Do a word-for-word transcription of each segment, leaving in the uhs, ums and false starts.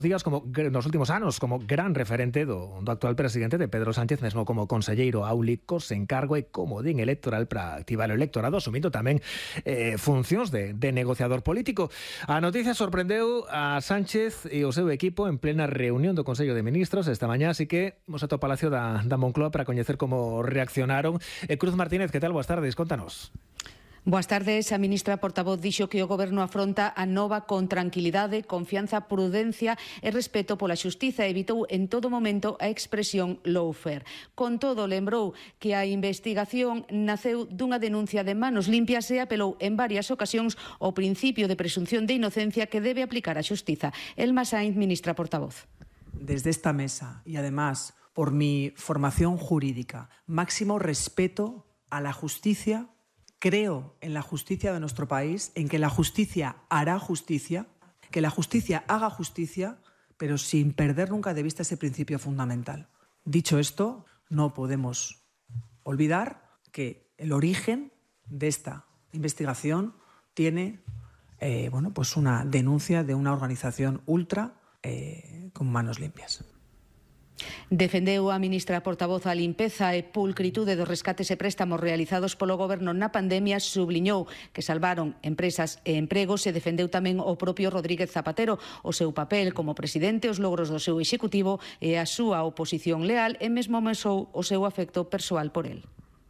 días como nos últimos anos como gran referente do, do actual presidente de Pedro Sánchez, mesmo como conselleiro áulico sen cargo e comodín electoral para activar o electorado, asumindo tamén eh, funcións de, de negociador político. A noticia sorprendeu a Sánchez e o seu equipo en plena reunión do Consello de Ministros esta mañá, así que vamos ata o Palacio da, da Moncloa para coñecer como reaccionaron. E Cruz Martínez, que tal? Boas tardes, contanos. Boas tardes. A ministra portavoz dixo que o Goberno afronta a nova con tranquilidade, confianza, prudencia e respeto pola xustiza. Evitou en todo momento a expresión lawfare. Con todo, lembrou que a investigación naceu dunha denuncia de manos limpias e apelou en varias ocasións ao principio de presunción de inocencia que debe aplicar a xustiza. Elma Sainz, ministra portavoz. Desde esta mesa y además por mi formación jurídica, máximo respeto a la justicia. Creo en la justicia de nuestro país, en que la justicia hará justicia, que la justicia haga justicia, pero sin perder nunca de vista ese principio fundamental. Dicho esto, no podemos olvidar que el origen de esta investigación tiene eh, bueno, pues una denuncia de una organización ultra eh, con manos limpias. Defendeu a ministra portavoz a limpeza e pulcritude dos rescates e préstamos realizados polo Goberno na pandemia, subliñou que salvaron empresas e empregos e defendeu tamén o propio Rodríguez Zapatero, o seu papel como presidente, os logros do seu executivo e a súa oposición leal, e mesmo mesou o seu afecto persoal por el.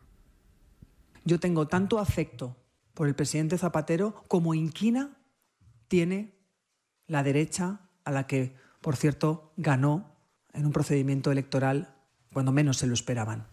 Yo tengo tanto afecto por el presidente Zapatero como inquina tiene la derecha, a la que, por cierto, ganó en un procedimiento electoral cuando menos se lo esperaban.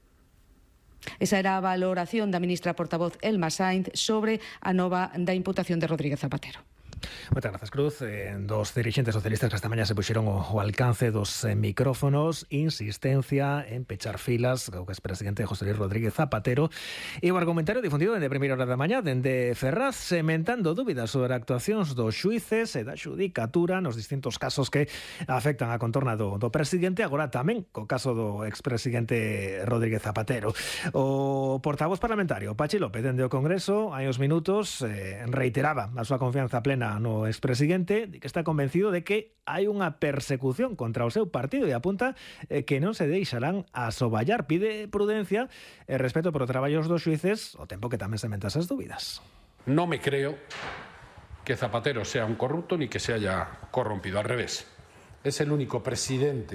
Esa era a valoración da ministra portavoz Elma Sainz sobre a nova da imputación de Rodríguez Zapatero. Moitas grazas, Cruz. Eh, dos dirixentes socialistas que esta mañá se puxeron o, o alcance dos eh, micrófonos, insistencia en pechar filas o que es presidente José Luis Rodríguez Zapatero, e o argumentario difundido dende primeira hora da mañá dende Ferraz, sementando dúbidas sobre actuacións dos xuíces e da xudicatura nos distintos casos que afectan a contorna do, do presidente, agora tamén co caso do expresidente Rodríguez Zapatero. O portavoz parlamentario Pachi López dende o Congreso hai uns minutos eh, reiteraba a súa confianza plena no expresidente, que está convencido de que hai unha persecución contra o seu partido e apunta eh, que non se deixarán asoballar. Pide prudencia e respeto por os traballos dos xuíces, o tempo que tamén se menta esas dúbidas. No me creo que Zapatero sea un corrupto ni que se haya corrompido, al revés. Es el único presidente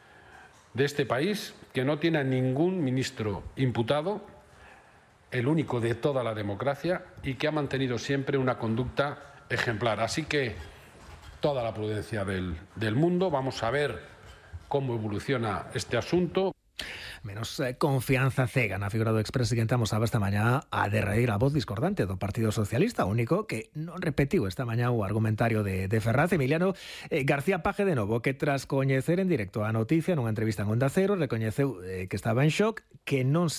de este país que no tiene a ningún ministro imputado, el único de toda la democracia, y que ha mantenido siempre una conducta ejemplar. Así que toda la prudencia del, del mundo. Vamos a ver cómo evoluciona este asunto. Menos eh, confianza cega na figura do expresidente amosaba esta mañá a derradeira voz discordante do Partido Socialista, único que non repetiu esta mañá o argumentario de, de Ferraz. Emiliano eh, García Paje de novo, que tras coñecer en directo a noticia nunha entrevista en Onda Cero, recoñeceu eh, que estaba en shock, que non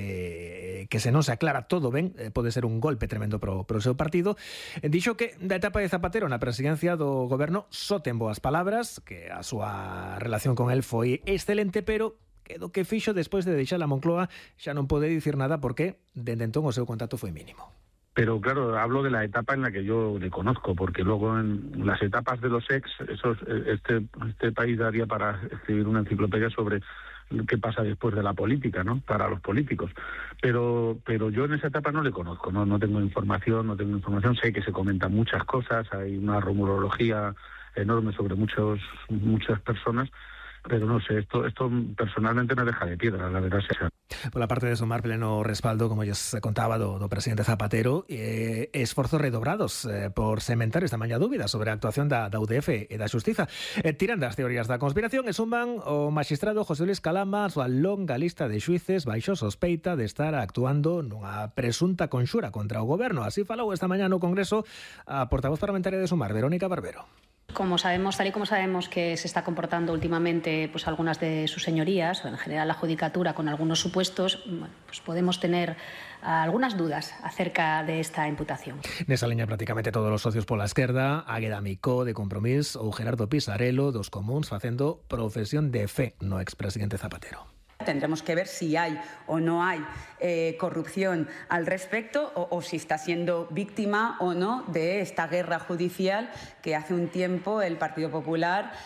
se que se non se aclara todo ben, eh, pode ser un golpe tremendo pro, pro seu partido. Eh, dixo que da etapa de Zapatero na presidencia do goberno só ten boas palabras, que a súa relación con el foi excelente, pero que do que fixo despois de deixar a Moncloa xa non pode dicir nada porque dende entón o seu contacto foi mínimo. Pero claro, hablo de la etapa en la que yo le conozco, porque luego en las etapas de los ex, esos, este, este país daría para escribir una enciclopedia sobre qué pasa después de la política, ¿no? Para los políticos. Pero pero yo en esa etapa no le conozco, no no tengo información, no tengo información, sé que se comentan muchas cosas, hay una rumorología enorme sobre muchos muchas personas, pero no sé, esto esto personalmente me deja de piedra, la verdad sea. Por la parte de sumar pleno respaldo, como ya se contaba, do, do presidente Zapatero, eh, esforzos redobrados eh, por sementar esta mañá dúbidas sobre a actuación da, da U D F e da Xustiza. Eh, tiran das teorías da conspiración e suman o magistrado José Luis Calama a súa longa lista de xuíces baixo sospeita de estar actuando nunha presunta conxura contra o goberno. Así falou esta mañá no Congreso a portavoz parlamentaria de Sumar, Verónica Barbero. Como sabemos, tal y como sabemos que se está comportando últimamente pues algunas de sus señorías, o en general la judicatura con algunos supuestos, bueno, pues podemos tener algunas dudas acerca de esta imputación. Nesa liña prácticamente todos os socios pola esquerda, Águeda Micó de Compromís ou Gerardo Pisarello dos Comuns facendo profesión de fe no expresidente Zapatero. Tendremos que ver si hay o no hay eh, corrupción al respecto o, o si está siendo víctima o no de esta guerra judicial que hace un tiempo el Partido Popular